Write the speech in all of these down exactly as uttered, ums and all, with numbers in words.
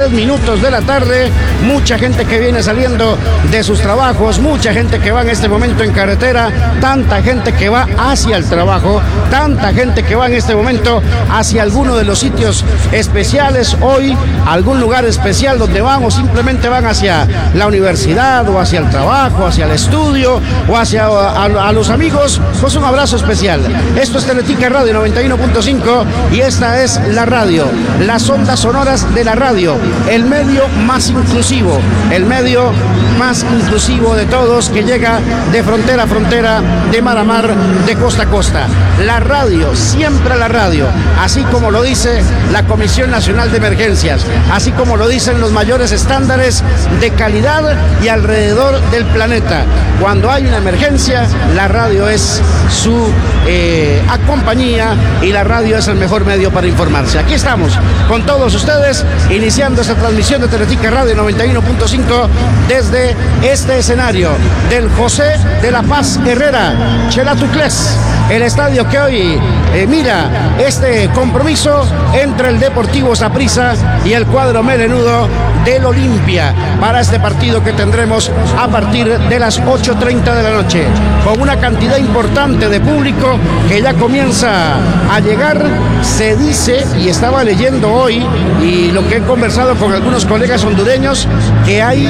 tres minutos de la tarde. Mucha gente que viene saliendo de sus trabajos, mucha gente que va en este momento en carretera, tanta gente que va hacia el trabajo, tanta gente que va en este momento hacia alguno de los sitios especiales hoy, algún lugar especial donde van o simplemente van hacia la universidad o hacia el trabajo, hacia el estudio o hacia a, a los amigos. Pues un abrazo especial. Esto es Teletica Radio noventa y uno punto cinco y esta es la radio, las ondas sonoras de la radio, el medio más inclusivo, el medio más inclusivo de todos, que llega de frontera a frontera, de mar a mar, de costa a costa. La radio, siempre la radio, así como lo dice la Comisión Nacional de Emergencias, así como lo dicen los mayores estándares de calidad y alrededor del planeta. Cuando hay una emergencia, la radio es su eh, compañía y la radio es el mejor medio para informarse. Aquí estamos con todos ustedes, iniciando esta transmisión de Teletica Radio noventa y uno punto cinco desde este escenario del José de la Paz Herrera, Xelatukles, el estadio que hoy eh, mira este compromiso entre el Deportivo Saprissa y el cuadro melenudo del Olimpia para este partido que tendremos a partir de las ocho treinta de la noche, con una cantidad importante de público que ya comienza a llegar. Se dice, y estaba leyendo hoy, y lo que he conversado con algunos colegas hondureños, que hay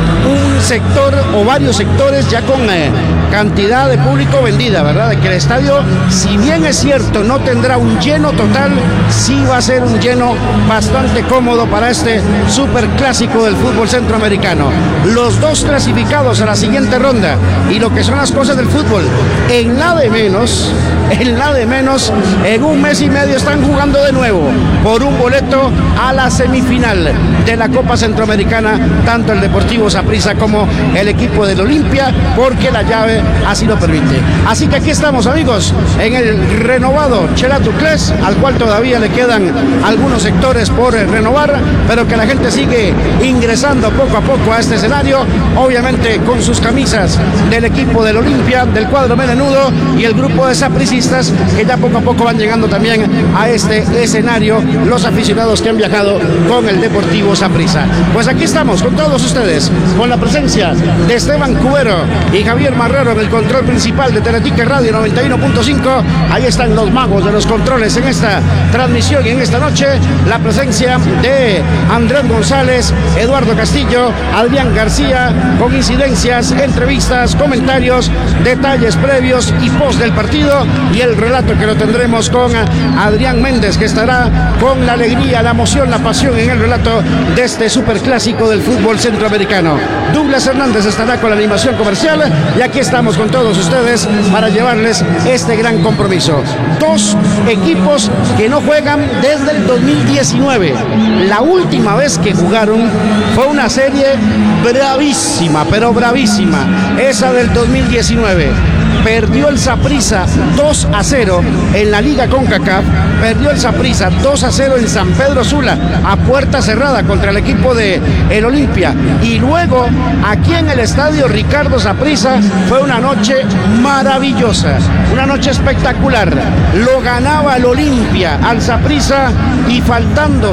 un sector o varios sectores ya con eh, cantidad de público vendida, ¿verdad? De que el estadio, si bien es cierto, no tendrá un lleno total, sí va a ser un lleno bastante cómodo para este superclásico del fútbol centroamericano. Los dos clasificados a la siguiente ronda, y lo que son las cosas del fútbol, en la de menos, en la de menos, en un mes y medio están jugando de nuevo por un boleto a la semifinal de la Copa Centroamericana, tanto el Deportivo Saprissa como el equipo del Olimpia, porque la llave así lo permite. Así que aquí estamos, amigos, en el renovado Xelatukles, al cual todavía le quedan algunos sectores por renovar, pero que la gente sigue ingresando poco a poco a este escenario, obviamente con sus camisas del equipo del Olimpia, del cuadro melenudo, y el grupo de sapricistas que ya poco a poco van llegando también a este escenario, los aficionados que han viajado con el Deportivo Saprissa. Pues aquí estamos con todos ustedes, con la presencia de Esteban Cubero y Javier Marrero en el control principal de Teletica Radio noventa y uno punto cinco. Ahí están los magos de los controles en esta transmisión y en esta noche, la presencia de Andrés González, Eduardo Castillo, Adrián García, con incidencias, entrevistas, comentarios, detalles previos y post del partido, y el relato que lo tendremos con Adrián Méndez, que estará con la alegría, la emoción, la pasión en el relato de este superclásico del fútbol centroamericano. Douglas Hernández estará con la animación comercial, y aquí estamos con todos ustedes para llevarles este gran compromiso. Dos equipos que no juegan desde el dos mil diecinueve. La última vez que jugaron fue una serie bravísima, pero bravísima, esa del dos mil diecinueve. Perdió el Saprissa dos a cero en la Liga CONCACAF, perdió el Saprissa dos a cero en San Pedro Sula, a puerta cerrada contra el equipo de el Olimpia, y luego aquí en el estadio Ricardo Saprissa fue una noche maravillosa, una noche espectacular. Lo ganaba el Olimpia al Saprissa, y faltando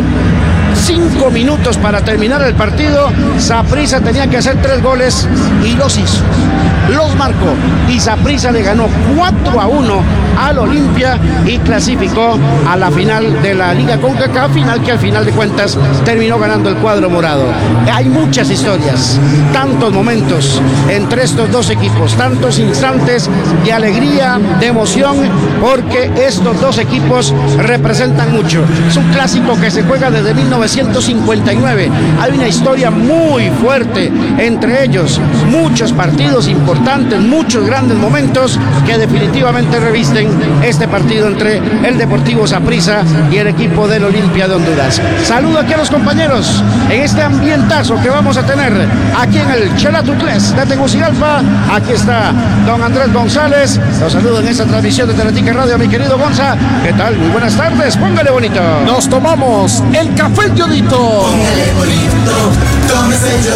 cinco minutos para terminar el partido, Saprissa tenía que hacer tres goles y los hizo, los marcó, y Saprissa le ganó cuatro a uno al Olimpia y clasificó a la final de la Liga CONCACAF, final que al final de cuentas terminó ganando el cuadro morado. Hay muchas historias, tantos momentos entre estos dos equipos, tantos instantes de alegría, de emoción, porque estos dos equipos representan mucho. Es un clásico que se juega desde mil novecientos cincuenta y nueve. Hay una historia muy fuerte entre ellos, muchos partidos importantes, muchos grandes momentos que definitivamente revisten este partido entre el Deportivo Saprissa y el equipo del Olimpia de Honduras. Saludo aquí a los compañeros en este ambientazo que vamos a tener aquí en el Xelatukles de Tegucigalpa. Aquí está don Andrés González. Los saludo en esta transmisión de Teletica Radio, mi querido Gonza. ¿Qué tal? Muy buenas tardes. Póngale bonito. Nos tomamos el café Yodito. Póngale bonito, tómese el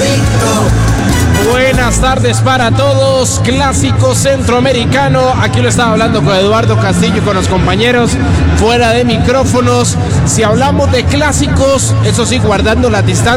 Yodito. Buenas tardes para todos. Clásico centroamericano. Aquí lo estaba hablando con Eduardo Castillo y con los compañeros fuera de micrófonos. Si hablamos de clásicos, eso sí, guardando la distancia